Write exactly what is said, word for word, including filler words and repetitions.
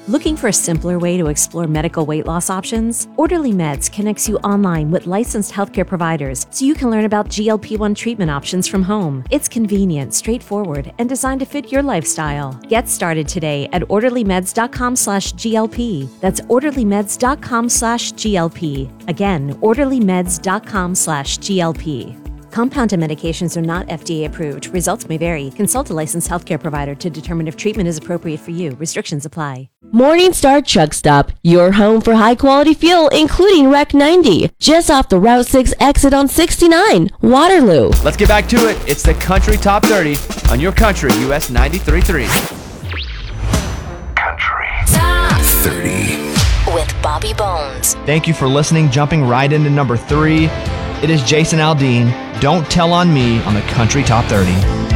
Looking for a simpler way to explore medical weight loss options? Orderly Meds connects you online with licensed healthcare providers so you can learn about G L P one treatment options from home. It's convenient, straightforward, and designed to fit your lifestyle. Get started today at orderlymeds.com slash GLP. That's orderlymeds.com slash GLP. Again, orderlymeds.com slash GLP. Compounded medications are not F D A approved. Results may vary. Consult a licensed healthcare provider to determine if treatment is appropriate for you. Restrictions apply. Morningstar Truck Stop, your home for high-quality fuel, including R E C ninety, just off the Route six exit on sixty-nine, Waterloo. Let's get back to it. It's the Country Top thirty on your Country U S ninety-three point three. Country Top thirty with Bobby Bones. Thank you for listening. Jumping right into number three, it is Jason Aldean. Don't Tell on Me on the Country Top thirty.